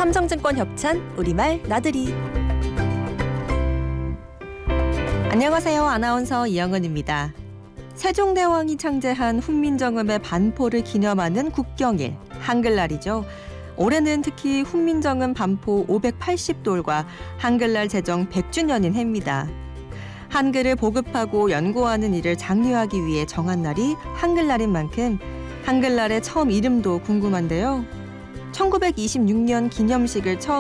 삼성증권 협찬 우리말 나들이. 안녕하세요. 아나운서 이영은입니다. 세종대왕이 창제한 훈민정음의 반포를 기념하는 국경일, 한글날이죠. 올해는 특히 훈민정음 반포 580돌과 한글날 제정 100주년인 해입니다. 한글을 보급하고 연구하는 일을 장려하기 위해 정한 날이 한글날인 만큼 한글날의 처음 이름도 궁금한데요. 1926년 기념식을 처음